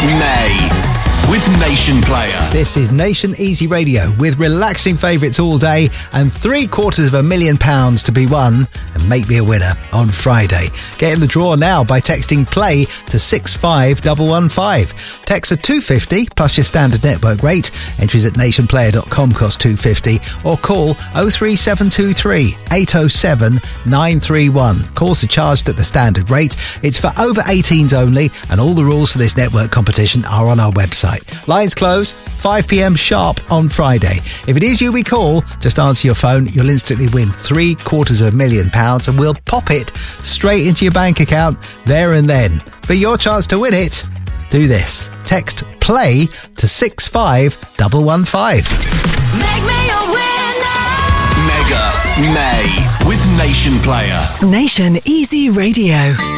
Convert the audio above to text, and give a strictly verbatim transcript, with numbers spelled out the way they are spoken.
May with Nation Player. This is Nation Easy Radio with relaxing favourites all day and three quarters of a million pounds to be won, and make me a winner on Friday. Get in the draw now by texting play to six five one one five. Text are two pounds fifty plus your standard network rate. Entries at nation player dot com cost two pounds fifty, or call oh three seven two three eight oh seven nine three one. Calls are charged at the standard rate. It's for over eighteens only, and all the rules for this network competition are on our website. Lines close five p.m. sharp on Friday. If it is you we call, just answer your phone. You'll instantly win three quarters of a million pounds, and we'll pop it straight into your bank account there and then. For your chance to win it, do this. Text play to six five one one five. Make me a winner. Mega May with Nation Player. Nation Easy Radio.